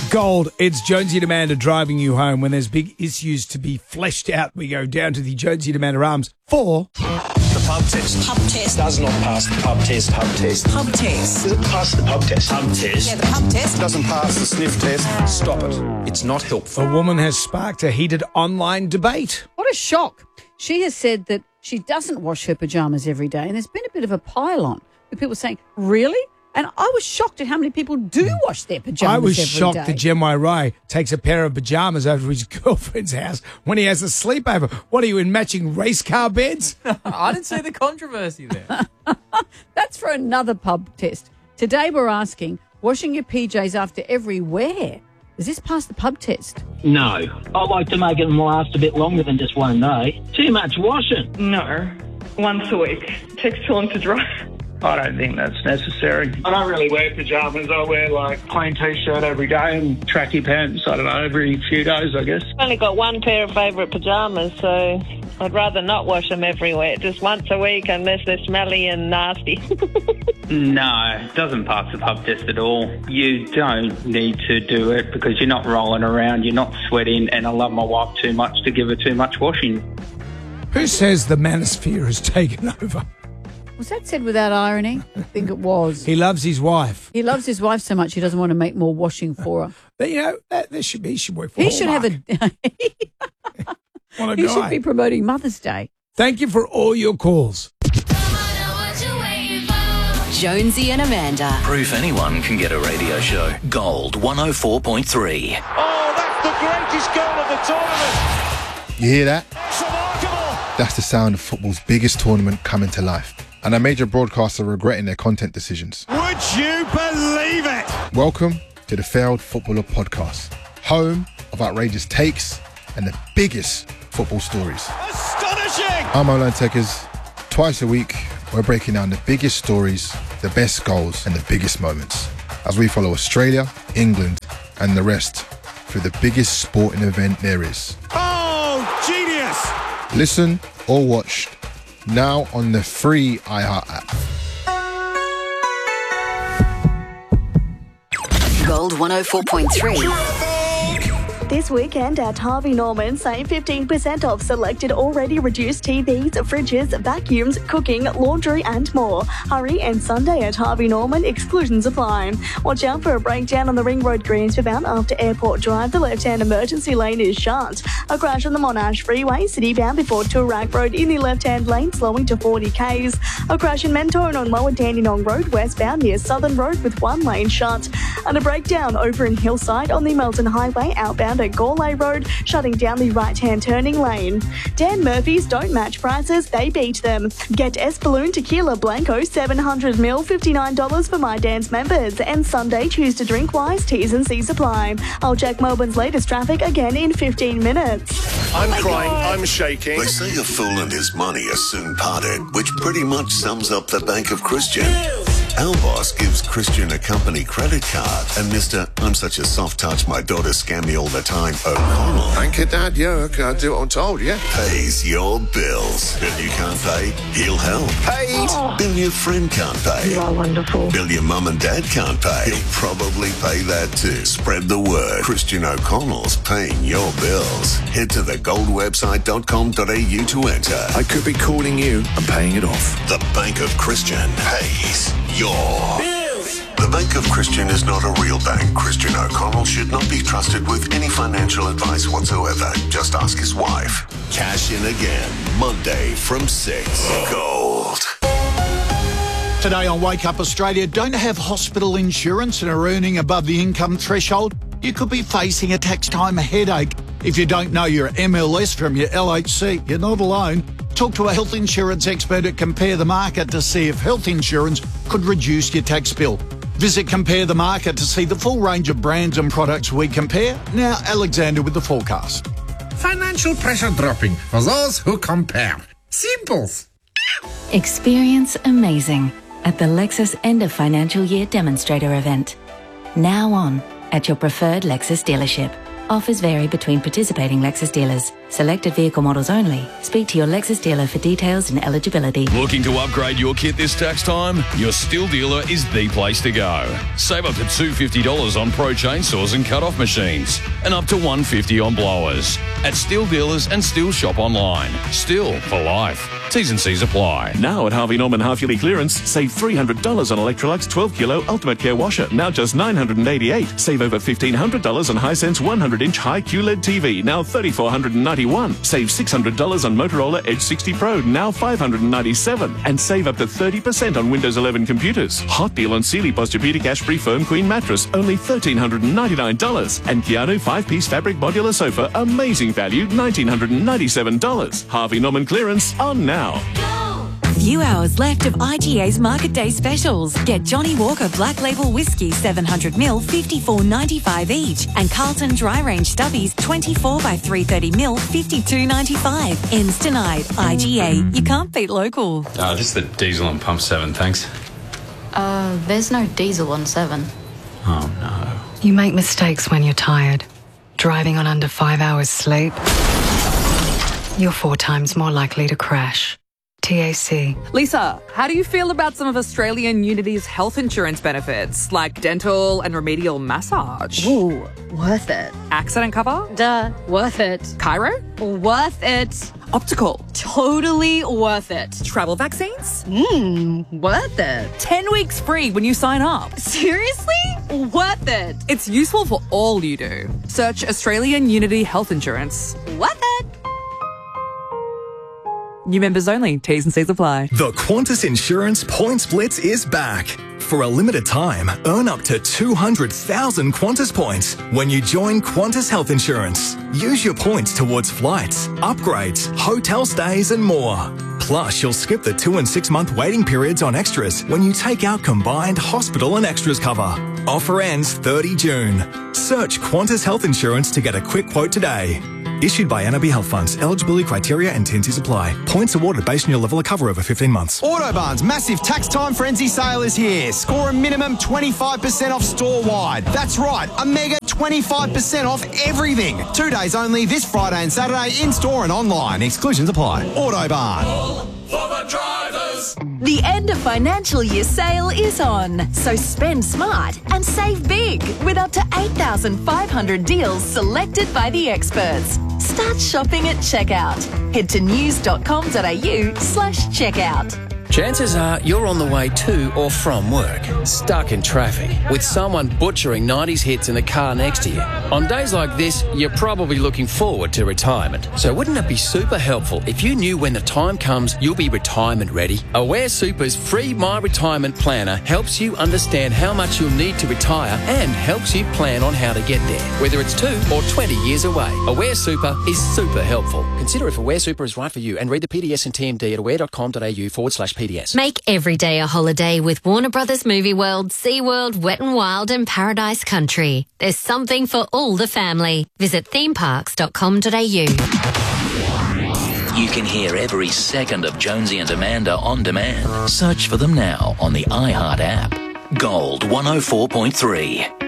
Gold, it's Jonesy and Amanda driving you home. When there's big issues to be fleshed out, we go down to the Jonesy and Amanda Arms for... The pub test. Pub test. Does not pass the pub test. Pub test. Pub test. Does it pass the pub test? Pub test. Yeah, the pub test. Doesn't pass the sniff test. Stop it. It's not helpful. A woman has sparked a heated online debate. What a shock. She has said that she doesn't wash her pyjamas every day, and there's been a bit of a pile-on with people saying, really? And I was shocked at how many people do wash their pyjamas I was every shocked day. that Jemai Rai takes a pair of pyjamas over to his girlfriend's house when he has a sleepover. What are you, in matching race car beds? I didn't see the controversy there. That's for another pub test. Today we're asking, washing your PJs after every wear, does this pass the pub test? No. I like to make it last a bit longer than just one day. Too much washing. No. Once a week. Takes too long to dry. I don't think that's necessary. I don't really wear pyjamas. I wear like plain t-shirt every day and tracky pants, I don't know, every few days, I guess. I've only got one pair of favourite pyjamas, so I'd rather not wash them everywhere. Just once a week unless they're smelly and nasty. No, it doesn't pass the pub test at all. You don't need to do it because you're not rolling around, you're not sweating, and I love my wife too much to give her too much washing. Who says the manosphere has taken over? Was that said without irony? I think it was. He loves his wife. He loves his wife so much he doesn't want to make more washing for her. But, you know, he should work for He should have Hallmark. What a He guy. should be promoting Mother's Day. Thank you for all your calls. Jonesy and Amanda. Proof anyone can get a radio show. Gold 104.3. Oh, that's the greatest goal of the tournament. You hear that? It's remarkable. That's the sound of football's biggest tournament coming to life. And a major broadcaster regretting their content decisions. Would you believe it? Welcome to the Failed Footballer Podcast, home of outrageous takes and the biggest football stories. Astonishing! I'm Olan Tekers. Twice a week, we're breaking down the biggest stories, the best goals, and the biggest moments as we follow Australia, England, and the rest through the biggest sporting event there is. Oh, genius! Listen or watch now on the free iHeart app. Gold 104.3. This weekend at Harvey Norman, save 15% off selected already reduced TVs, fridges, vacuums, cooking, laundry and more. Hurry, and Sunday at Harvey Norman, exclusions apply. Watch out for a breakdown on the Ring Road Greensborough after Airport Drive. The left-hand emergency lane is shut. A crash on the Monash Freeway, citybound before Toorak Road in the left-hand lane, slowing to 40 k's. A crash in Mentone on Lower Dandenong Road, westbound near Southern Road with one lane shut. And a breakdown over in Hillside on the Melton Highway, outbound at Gourlay Road, shutting down the right-hand turning lane. Dan Murphy's don't match prices, they beat them. Get Espaloon Tequila Blanco 700ml, $59 for My Dan's members. And Sunday, choose to drink wise, T's and C's apply. I'll check Melbourne's latest traffic again in 15 minutes. I'm crying, I'm shaking. They say a fool and his money are soon parted, which pretty much sums up the Bank of Christian. Our boss gives Christian a company credit card, and Mr. I'm such a soft touch, my daughter scam me all the time, O'Connell. Thank you, Dad. Yeah, I do what I'm told, yeah. Pays your bills. Bill you can't pay, he'll help. Paid. Bill your friend can't pay. You are wonderful. Bill your mum and dad can't pay. He'll probably pay that too. Spread the word. Christian O'Connell's paying your bills. Head to thegoldwebsite.com.au to enter. I could be calling you and paying it off. The Bank of Christian pays your bills. The Bank of Christian is not a real bank. Christian O'Connell should not be trusted with any financial advice whatsoever. Just ask his wife. Cash in again, Monday from 6. Gold. Today on Wake Up Australia, don't have hospital insurance and are earning above the income threshold? You could be facing a tax time headache. If you don't know your MLS from your LHC, you're not alone. Talk to a health insurance expert at Compare the Market to see if health insurance could reduce your tax bill. Visit Compare the Market to see the full range of brands and products we compare. Now, Alexander with the forecast. Financial pressure dropping for those who compare. Simples. Experience amazing at the Lexus End of Financial Year Demonstrator event. Now on at your preferred Lexus dealership. Offers vary between participating Lexus dealers. Selected vehicle models only. Speak to your Lexus dealer for details and eligibility. Looking to upgrade your kit this tax time? Your Stihl dealer is the place to go. Save up to $250 on Pro chainsaws and cut-off machines, and up to $150 on blowers. At Stihl dealers and Stihl shop online. Stihl for life. T's and C's apply. Now at Harvey Norman half-yearly clearance, save $300 on Electrolux 12-kilo Ultimate Care washer, now just $988. Save over $1,500 on Hisense 100-inch high QLED TV, now $3,491. Save $600 on Motorola Edge 60 Pro, now $597. And save up to 30% on Windows 11 computers. Hot deal on Sealy Posturepedic Ash-Free Firm Queen mattress, only $1,399. And Keanu 5-piece fabric modular sofa, amazing value, $1,997. Harvey Norman clearance on now. Few hours left of IGA's Market Day specials. Get Johnny Walker Black Label Whiskey 700ml $54.95 each, and Carlton Dry Range Stubbies 24 by 330ml $52.95. Ends tonight. IGA. You can't beat local. Just the diesel on pump 7, thanks. There's no diesel on 7. Oh no. You make mistakes when you're tired. Driving on under 5 hours sleep, you're 4 times more likely to crash. TAC. Lisa, how do you feel about some of Australian Unity's health insurance benefits, like dental and remedial massage? Ooh, worth it. Accident cover? Duh, worth it. Chiro? Worth it. Optical? Totally worth it. Travel vaccines? Worth it. 10 weeks free when you sign up. Seriously? Worth it. It's useful for all you do. Search Australian Unity Health Insurance. Worth it. New members only. T's and C's apply. The Qantas Insurance Points Blitz is back. For a limited time, earn up to 200,000 Qantas points when you join Qantas Health Insurance. Use your points towards flights, upgrades, hotel stays and more. Plus, you'll skip the 2 and 6 month waiting periods on extras when you take out combined hospital and extras cover. Offer ends 30 June. Search Qantas Health Insurance to get a quick quote today. Issued by NAB Health Funds. Eligibility criteria and T&Cs apply. Points awarded based on your level of cover over 15 months. Autobarn's massive tax time frenzy sale is here. Score a minimum 25% off store-wide. That's right, a mega 25% off everything. 2 days only this Friday and Saturday in-store and online. Exclusions apply. Autobarn. The end of financial year sale is on, so spend smart and save big with up to 8,500 deals selected by the experts. Start shopping at checkout. Head to news.com.au/checkout. Chances are you're on the way to or from work, stuck in traffic, with someone butchering 90s hits in the car next to you. On days like this, you're probably looking forward to retirement. So wouldn't it be super helpful if you knew when the time comes you'll be retirement ready? Aware Super's free My Retirement Planner helps you understand how much you'll need to retire and helps you plan on how to get there, whether it's 2 or 20 years away. Aware Super is super helpful. Consider if Aware Super is right for you and read the PDS and TMD at aware.com.au/PDS. Make every day a holiday with Warner Brothers Movie World, SeaWorld, Wet n Wild and Paradise Country. There's something for all the family. Visit themeparks.com.au. You can hear every second of Jonesy and Amanda on demand. Search for them now on the iHeart app. Gold 104.3.